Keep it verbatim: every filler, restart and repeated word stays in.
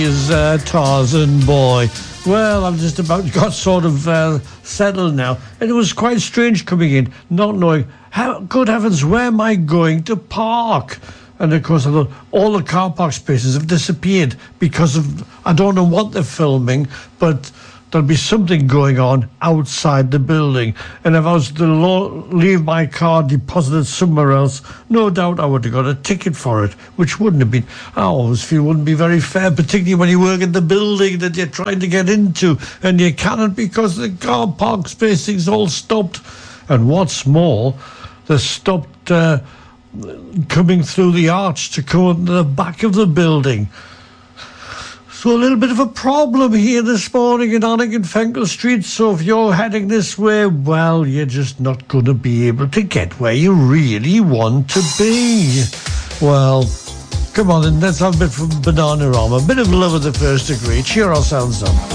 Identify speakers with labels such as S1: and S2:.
S1: is uh, Tarzan boy. Well, I've just about got sort of uh, settled now, and it was quite strange coming in, not knowing, how, good heavens, where am I going to park? And of course, I thought all the car park spaces have disappeared because of, I don't know what they're filming, but there'll be something going on outside the building. And if I was to lo- leave my car deposited somewhere else, no doubt I would have got a ticket for it, which wouldn't have been, I always feel wouldn't be very fair, particularly when you work in the building that you're trying to get into, and you cannot because the car park spacing's all stopped. And what's more, they stopped uh, coming through the arch to come into the back of the building. So a little bit of a problem here this morning in Alnwick and Fenkell Street. So if you're heading this way, well, you're just not going to be able to get where you really want to be. Well, come on then, let's have a bit from Bananarama. A bit of Love at the First Degree. Cheer ourselves up.